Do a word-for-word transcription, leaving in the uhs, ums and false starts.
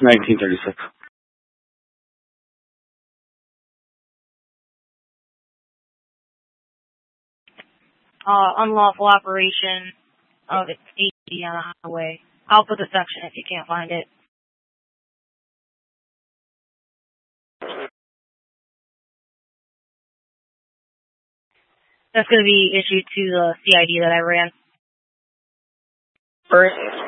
nineteen thirty-six. Uh, unlawful operation of A T V on a highway. I'll put the section if you can't find it. That's going to be issued to the C I D that I ran. First